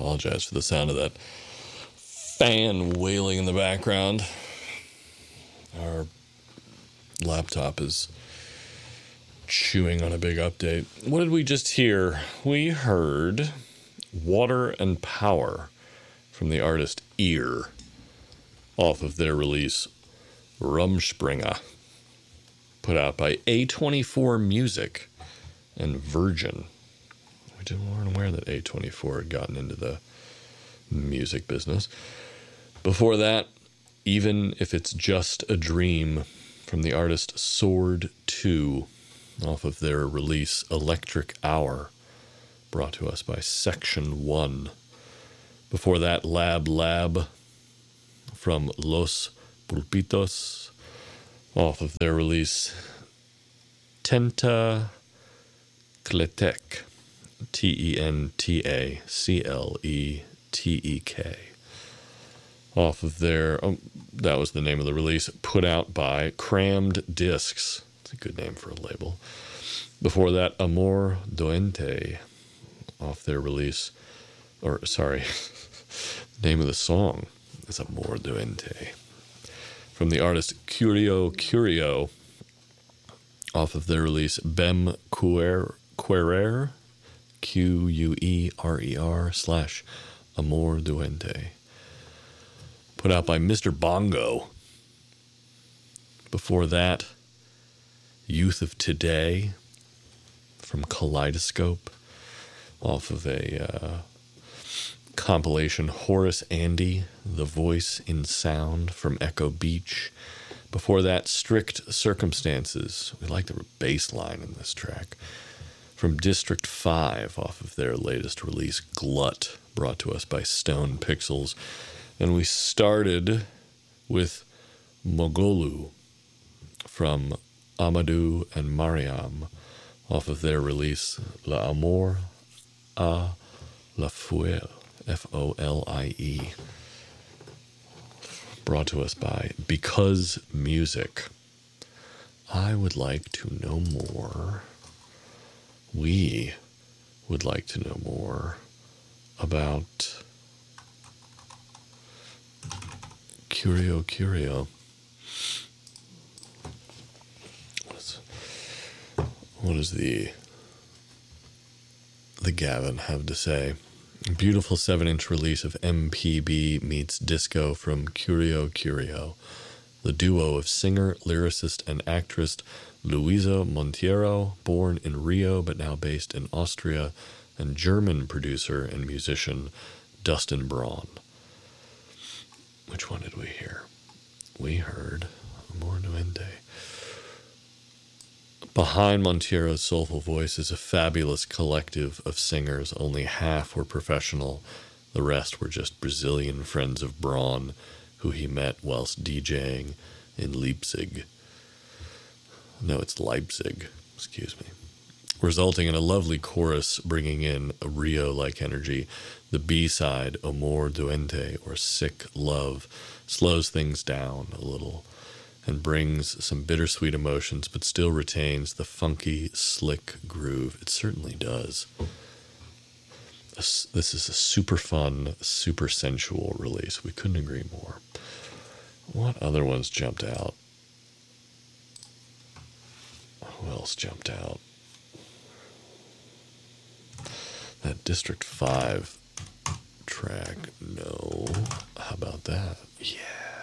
Apologize for the sound of that fan wailing in the background. Our laptop is chewing on a big update. What did we just hear? We heard Water and Power from the artist Ear off of their release Rumspringa, put out by A24 Music and Virgin. We weren't aware that A24 had gotten into the music business. Before that, Even If It's Just a Dream from the artist Sword 2 off of their release Electric Hour, brought to us by Section 1. Before that, Lab Lab from Los Pulpitos off of their release Tenta Tletek, Tentacletek, off of their, that was the name of the release, put out by Crammed Discs. It's a good name for a label. Before that, Amor Doente off their release, name of the song is Amor Doente, from the artist Curio Curio off of their release Bem Querer, Querer / Amor Doente, put out by Mr. Bongo. Before that, Youth of Today from Kaleidoscope off of a compilation Horace Andy, The Voice in Sound from Echo Beach. Before that, Strict Circumstances. We like the bass line in this track. From District 5 off of their latest release, Glut, brought to us by Stone Pixels. And we started with Mogolu from Amadou and Mariam off of their release L'Amour à la Folie, Folie, brought to us by Because Music. I would like to know more. We would like to know more about Curio Curio. What does the Gavin have to say? A beautiful 7-inch release of MPB meets disco from Curio Curio, the duo of singer, lyricist, and actress Luisa Monteiro, born in Rio but now based in Austria, and German producer and musician Dustin Braun. Which one did we hear? We heard Amor Duende. Behind Monteiro's soulful voice is a fabulous collective of singers. Only half were professional. The rest were just Brazilian friends of Braun, who he met whilst DJing in Leipzig. No, it's Leipzig. Excuse me. Resulting in a lovely chorus bringing in a Rio-like energy. The B-side, Amor Duende, or Sick Love, slows things down a little and brings some bittersweet emotions, but still retains the funky, slick groove. It certainly does. This is a super fun, super sensual release. We couldn't agree more. What other ones jumped out? Who else jumped out? That District 5 track. No. How about that? Yeah.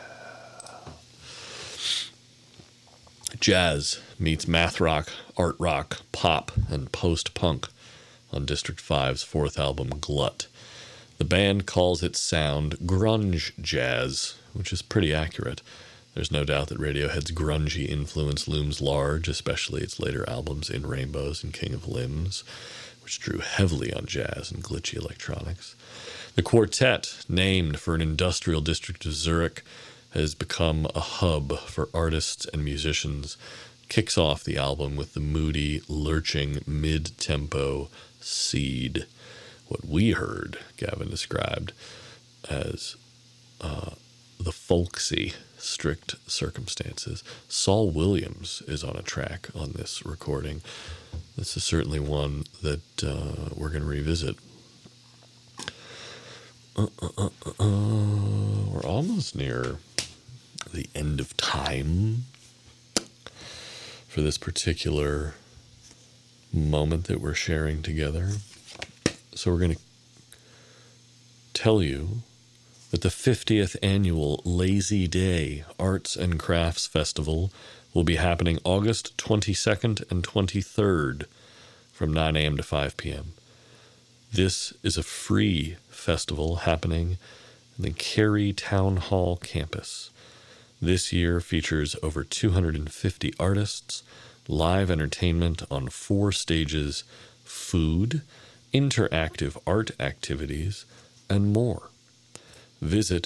Jazz meets math rock, art rock, pop, and post-punk on District 5's fourth album, Glut. The band calls its sound grunge jazz, which is pretty accurate. There's no doubt that Radiohead's grungy influence looms large, especially its later albums In Rainbows and King of Limbs, which drew heavily on jazz and glitchy electronics. The quartet, named for an industrial district of Zurich, has become a hub for artists and musicians, kicks off the album with the moody, lurching, mid-tempo Seed. What we heard, Gavin described as the folksy Strict Circumstances. Saul Williams is on a track on this recording. This is certainly one that we're going to revisit. We're almost near the end of time for this particular moment that we're sharing together. So we're going to tell you that the 50th annual Lazy Day Arts and Crafts Festival will be happening August 22nd and 23rd from 9 a.m. to 5 p.m. This is a free festival happening in the Cary Town Hall campus. This year features over 250 artists, live entertainment on 4 stages, food, interactive art activities, and more. Visit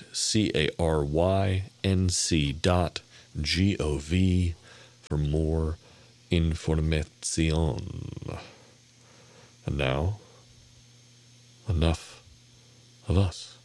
carync.gov for more information. And now, enough of us.